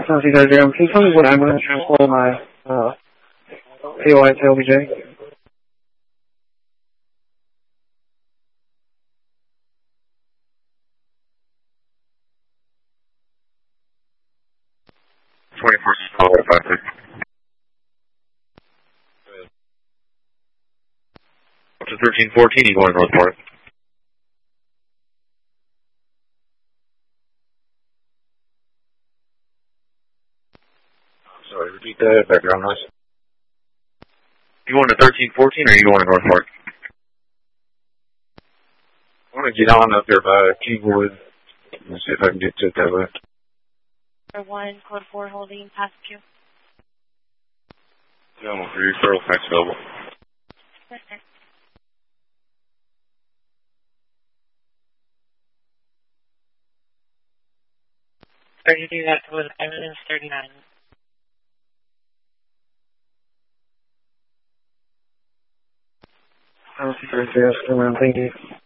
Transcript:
Southeast Arizona. Can you tell me what ambulance transport my AOI to LBJ? Up to 1314, you going Northport. Sorry, repeat that, background noise. You going to 1314 or are you going to Northport? I want to get on up there by Kingwood. Let's see if I can get to it that way. Code 1, code 4 holding past queue. Gentlemen, for your referral fax available. Yes, sir. Sir, you do that with evidence 39. Southeast Arizona, thank you.